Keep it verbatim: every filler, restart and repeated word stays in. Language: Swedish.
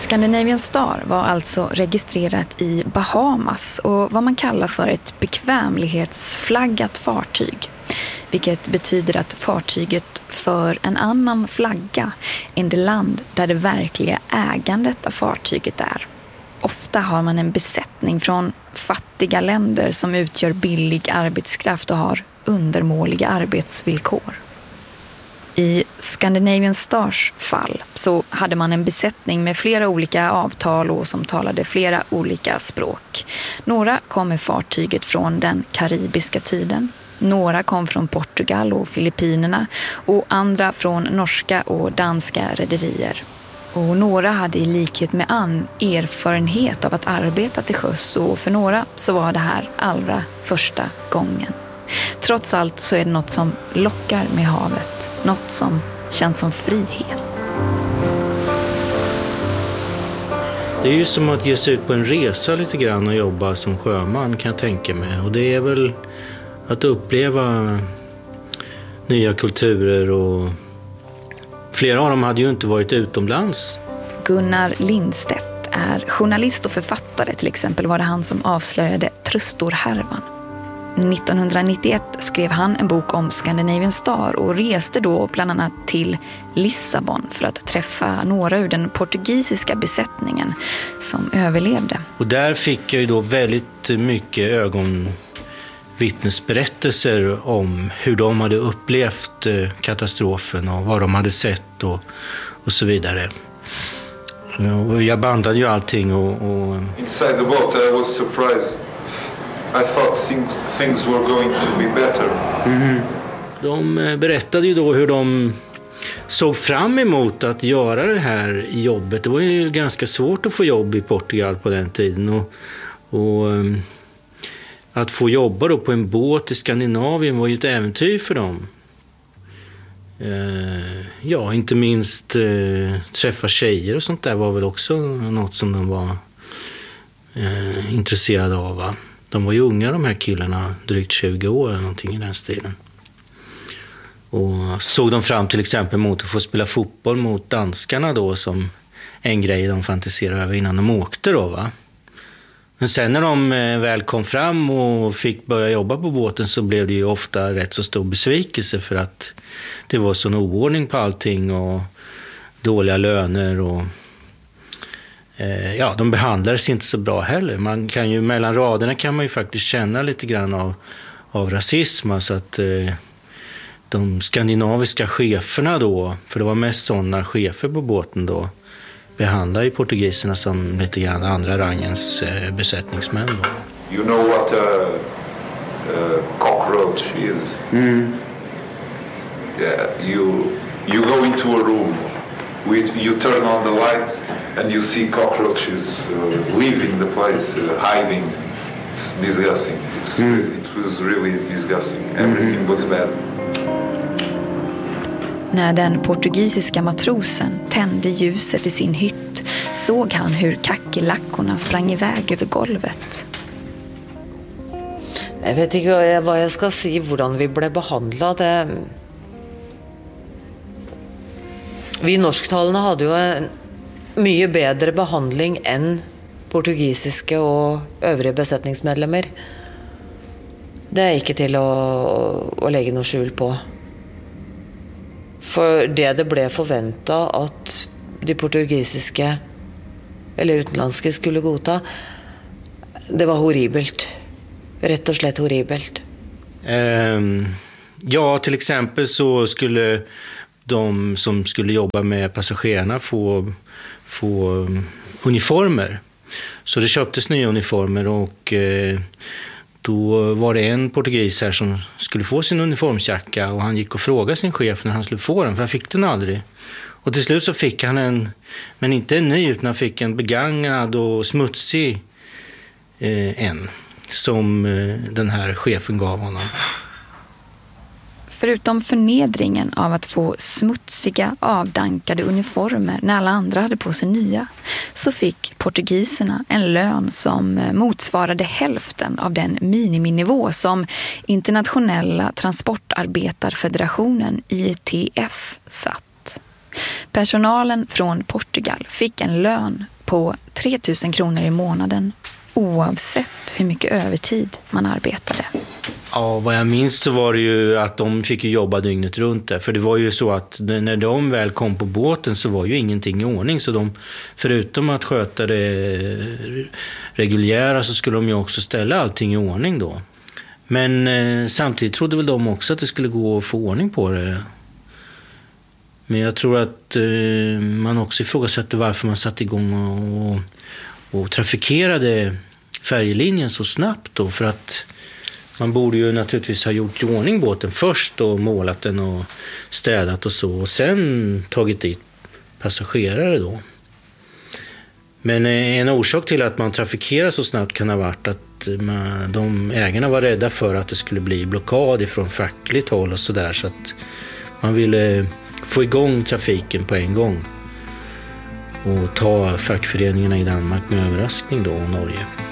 Scandinavian Star var alltså registrerat i Bahamas och vad man kallar för ett bekvämlighetsflaggat fartyg. Vilket betyder att fartyget för en annan flagga än det land där det verkliga ägandet av fartyget är. Ofta har man en besättning från fattiga länder som utgör billig arbetskraft och har undermåliga arbetsvillkor. I Scandinavian Stars fall så hade man en besättning med flera olika avtal och som talade flera olika språk. Några kom med fartyget från den karibiska tiden. Några kom från Portugal och Filippinerna och andra från norska och danska rederier. Och några hade i likhet med Ann erfarenhet av att arbeta till sjöss och för några så var det här allra första gången. Trots allt så är det något som lockar med havet, något som känns som frihet. Det är ju som att ge sig ut på en resa lite grann och jobba som sjöman kan jag tänka mig. Och det är väl att uppleva nya kulturer och flera av dem hade ju inte varit utomlands. Gunnar Lindstedt är journalist och författare, till exempel var det han som avslöjade Trustor-härvan. nittonhundranittioett skrev han en bok om Scandinavian Star och reste då bland annat till Lissabon för att träffa några ur den portugisiska besättningen som överlevde. Och där fick jag ju då väldigt mycket ögonvittnesberättelser om hur de hade upplevt katastrofen och vad de hade sett och, och så vidare. Och jag bandade ju allting och... och... Inside the boat I was surprised. I thought things were going to be better. Mm. De berättade ju då hur de såg fram emot att göra det här jobbet. Det var ju ganska svårt att få jobb i Portugal på den tiden. Och, och att få jobba då på en båt i Skandinavien var ju ett äventyr för dem. Ja, inte minst träffa tjejer och sånt där var väl också något som de var intresserade av, va? De var ju unga de här killarna, drygt tjugo år eller någonting i den stilen. Och såg de fram till exempel mot att få spela fotboll mot danskarna då som en grej de fantiserade över innan de åkte då, va. Men sen när de väl kom fram och fick börja jobba på båten så blev det ju ofta rätt så stor besvikelse för att det var sån oordning på allting och dåliga löner och ja, de behandlades inte så bra heller. Man kan ju, mellan raderna kan man ju faktiskt känna lite grann av, av rasism. Alltså att eh, de skandinaviska cheferna då, för det var mest sådana chefer på båten då, behandlar ju portugiserna som lite grann andra rangens eh, besättningsmän då. You know what a, a cockroach is? Mm. Yeah, you, you go into a room. With, you turn on the light and you see cockroaches uh, leaving the place, uh, hiding. It's disgusting. It's, mm. It was really disgusting. Everything mm. was bad. När den portugisiska matrosen tände ljuset i sin hytt såg han hur kackerlackorna sprang iväg över golvet. Jag vet inte vad jag ska säga, hur vi blev behandlade. Vi norsktalende hade ju en mycket bättre behandling än portugisiska och övriga besättningsmedlemmar. Det är inte till att, att lägga något skjul på. För det det blev förväntat att de portugisiska eller utländska skulle godta, det var horribelt. Rätt och slett horribelt. Um, ja, till exempel så skulle de som skulle jobba med passagerarna få, få uniformer. Så det köptes nya uniformer och eh, då var det en portugis här som skulle få sin uniformsjacka och han gick och frågade sin chef när han skulle få den, för han fick den aldrig. Och till slut så fick han en, men inte en ny utan han fick en begagnad och smutsig eh, en som eh, den här chefen gav honom. Förutom förnedringen av att få smutsiga, avdankade uniformer när alla andra hade på sig nya, så fick portugiserna en lön som motsvarade hälften av den miniminivå som Internationella transportarbetarfederationen I T F satt. Personalen från Portugal fick en lön på tre tusen kronor i månaden oavsett hur mycket övertid man arbetade. Ja, vad jag minns så var det ju att de fick ju jobba dygnet runt där. För det var ju så att när de väl kom på båten så var ju ingenting i ordning. Så de, förutom att sköta det reguljära så skulle de ju också ställa allting i ordning då. Men eh, samtidigt trodde väl de också att det skulle gå att få ordning på det. Men jag tror att eh, man också ifrågasätter varför man satte igång och, och, och trafikerade färjelinjen så snabbt då. För att man borde ju naturligtvis ha gjort i ordning båten först och målat den och städat och så. Och sen tagit dit passagerare då. Men en orsak till att man trafikerar så snabbt kan ha varit att man, de ägarna var rädda för att det skulle bli blockad ifrån fackligt håll och sådär. Så att man ville få igång trafiken på en gång och ta fackföreningarna i Danmark med överraskning då och Norge.